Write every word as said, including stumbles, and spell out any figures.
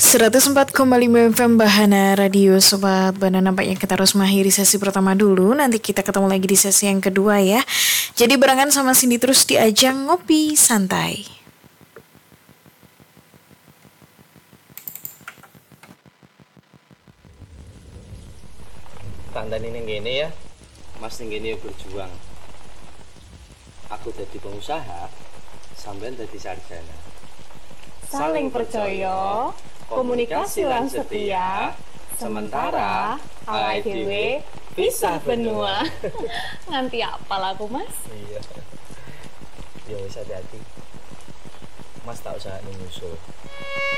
seratus empat koma lima F M Bahana Radio Sobat Bana. Nampaknya kita harus mengakhiri sesi pertama dulu. Nanti kita ketemu lagi di sesi yang kedua ya. Jadi barengan sama Cindy terus di ajang Ngopi Santai. Tandani ning kene ya. Mas ning kene berjuang. Aku jadi pengusaha, sampean jadi sarjana. Saling percaya, komunikasi lan setia, sementara awake dhewe pisah benua. Nganti apal aku, Mas? Iya. Ya wis hati-hati. Mas tak usah nyusul.